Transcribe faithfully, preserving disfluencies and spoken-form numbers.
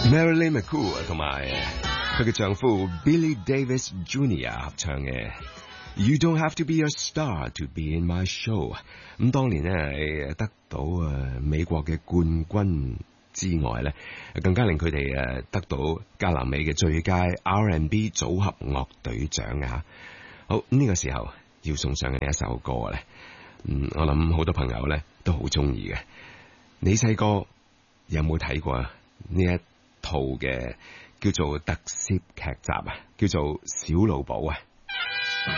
Marilyn McCool 同埋佢嘅丈夫 Billy Davis Junior 合唱嘅 You Don't Have to Be a Star to Be in My Show。咁當年咧得到誒美國嘅冠軍之外咧，更加令佢哋誒得到加南美嘅最佳 R and B 組合樂隊獎嘅吓。好，呢個時候要送上嘅一首歌咧，嗯，我諗好多朋友咧都好中意嘅。你細個有冇睇過呢一套嘅叫做特攝劇集啊？叫做小老寶啊！